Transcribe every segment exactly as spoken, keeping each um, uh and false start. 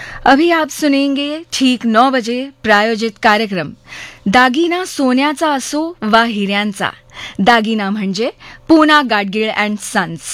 अभी आप सुनेंगे ठीक नौ बजे प्रायोजित कार्यक्रम दागिना सोन्याचा असो वा हिऱ्यांचा. दागिना म्हणजे पूना गाडगीळ अँड सन्स.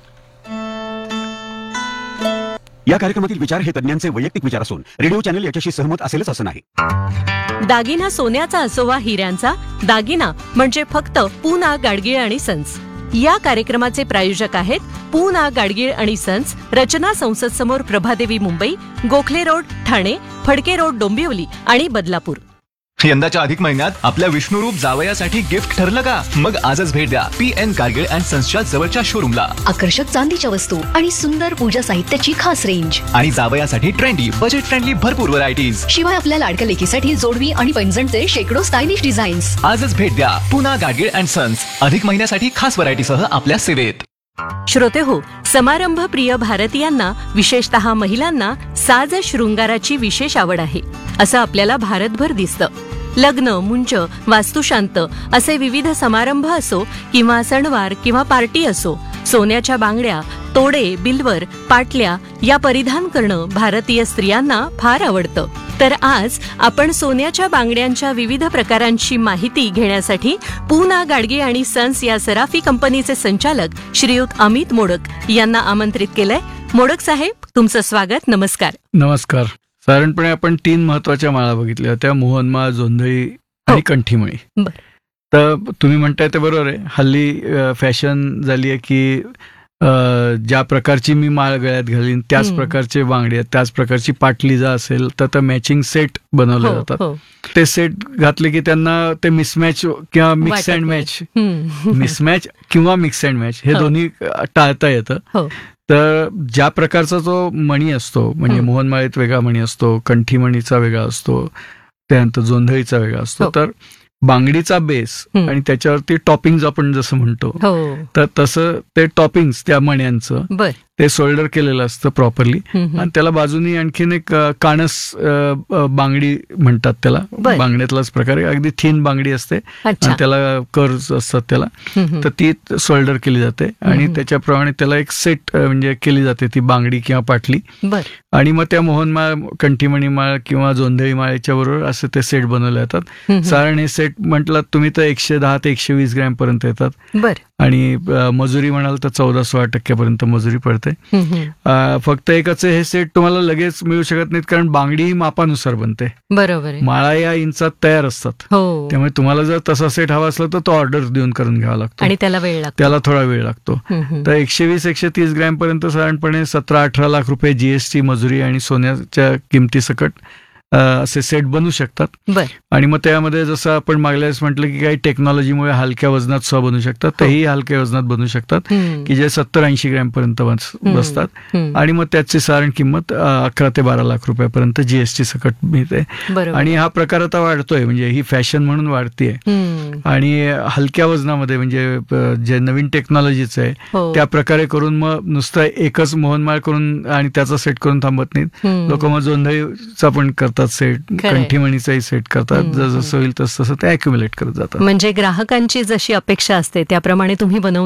या कार्यक्रमातील विचार हे तज्ञांचे वैयक्तिक विचार असून रेडिओ चॅनल याच्याशी सहमत असेलच असं नाही. दागिना सोन्याचा असो वा हिऱ्यांचा, दागिना म्हणजे फक्त पूना गाडगीळ आणि सन्स. या कार्यक्रमाचे प्रायोजक आहेत पूना गाडगीळ आणि सन्स, रचना संसद समोर, प्रभादेवी, मुंबई, गोखले रोड, ठाणे, फडके रोड, डोंबिवली आणि बदलापूर. यंदाच्या अधिक महिन्यात आपल्या विष्णुरूप जावयासाठी गिफ्ट ठरलं का? मग आजच भेट द्या पी एन गाडगीळ अँड सन्सच्या जवळच्या शोरूमला. आकर्षक चांदीच्या वस्तू आणि सुंदर पूजा साहित्याची खास रेंज आणि जावयासाठी ट्रेंडी, बजेट फ्रेंडली भरपूर व्हरायटीज. शिवाय आपल्या लाडक्या लेकीसाठी जोडवी आणि पैंजणचे शेकडो स्टायलिश डिझाईन्स. आजच भेट द्या पूना गाडगीळ अँड सन्स. अधिक महिन्यासाठी खास व्हरायटीसह आपल्या सेवेत. श्रोते हो, समारंभ प्रिय भारतीयांना, विशेषतः महिलांना साज शृंगाराची विशेष आवड आहे असं आपल्याला भारतभर दिसतं. लग्न, मुंज, वास्तुशांत असे विविध समारंभ असो किंवा सणवार किंवा पार्टी असो, सोन्याच्या बांगड्या, तोडे, बिल्वर, पाटल्या या परिधान करणं भारतीय स्त्रियांना फार आवडतं. तर आज आपण सोन्याच्या बांगड्यांच्या विविध प्रकारांची माहिती घेण्यासाठी पूना गाडगीळ आणि सन्स या सराफी कंपनीचे संचालक श्रीयुत अमित मोडक यांना आमंत्रित केलंय. मोडक साहेब, तुमचं स्वागत. नमस्कार. नमस्कार. साधारणपणे आपण तीन महत्वाच्या माळा बघितल्या होत्या, मोहनमाळ, जोंधळी आणि कंठीमणी. तर तुम्ही म्हणताय ते बरोबर आहे. हल्ली फॅशन झाली आहे की ज्या प्रकारची मी माळ गळ्यात घालीन त्याच प्रकारचे बांगडे, त्याच प्रकारची पाटली जा असेल तर त्या मॅचिंग सेट बनवले जातात. ते सेट घातले की त्यांना ते मिसमॅच किंवा मिक्स अँड मॅच, मिसमॅच किंवा मिक्स अँड मॅच हे दोन्ही टाळता येतं. तर ज्या प्रकारचा जो मणी असतो, म्हणजे मोहनमाळीत वेगळा मणी असतो, कंठीमणीचा वेगळा असतो, त्यानंतर जोंधळीचा वेगळा असतो, तर बांगडीचा बेस आणि त्याच्यावरती टॉपिंग्स आपण जसं म्हणतो, तर तसं ते टॉपिंग्स त्या मण्यांचं ते सोल्डर केलेलं असतं प्रॉपरली. आणि त्याला बाजूनी आणखीन एक काणस बांगडी म्हणतात त्याला, बांगड्यातलाच प्रकार आहे. अगदी थीन बांगडी असते आणि त्याला कर्व्स असतात त्याला, तर ती सोल्डर केली जाते आणि त्याच्याप्रमाणे त्याला एक सेट म्हणजे केली जाते ती बांगडी किंवा पाटली. आणि मग त्या मोहनमाळ, कंठीमणी माळ किंवा जोंधळी माळेच्या बरोबर असे ते सेट बनवले जातात. साधारण हे सेट म्हटलं तुम्ही तर एकशे दहा ते एकशे वीस ग्रॅम पर्यंत येतात. आणि मजुरी म्हणाल तर चौदा सोळा टक्क्यापर्यंत मजुरी पडते. फक्त एकच हे सेट तुम्हाला लगेच मिळू शकत नाहीत, कारण बांगडी ही मापानुसार बनते. बरोबर. माळा या इंचात तयार असतात, त्यामुळे तुम्हाला जर तसा सेट हवा असला तर तो ऑर्डर देऊन करून घ्यावा लागतो आणि त्याला वेळ लागतो, त्याला थोडा वेळ लागतो. तर एकशे वीस एकशे तीस ग्रॅम पर्यंत साधारणपणे सतरा अठरा लाख रुपये जीएसटी, मजुरी आणि सोन्याच्या किमती सकट असे सेट बनू शकतात. आणि मग त्यामध्ये जसं आपण मागल्या वेळेस म्हटलं की काही टेक्नॉलॉजीमुळे हलक्या वजनात सुद्धा बनू शकतात, तेही हलक्या वजनात बनू शकतात की जे सत्तर ऐंशी ग्रॅम पर्यंत बसतात. आणि मग त्याची साधारण किंमत अकरा ते बारा लाख रुपयापर्यंत जीएसटी सकट मिळते. आणि हा प्रकार आता वाढतोय, म्हणजे ही फॅशन म्हणून वाढतीये. आणि हलक्या वजनामध्ये म्हणजे जे नवीन टेक्नॉलॉजीच आहे त्या प्रकारे करून मग नुसतं एकच मोहनमाळ करून आणि त्याचा सेट करून थांबत नाहीत लोक. मग जोंधळीचा पण करतात सेट, कंठीमणीचाही सेट करतात. जसं होईल तसं तसं ते अॅक्युम्युलेट करत जातात. म्हणजे ग्राहकांची जशी अपेक्षा असते त्याप्रमाणे तुम्ही बनवून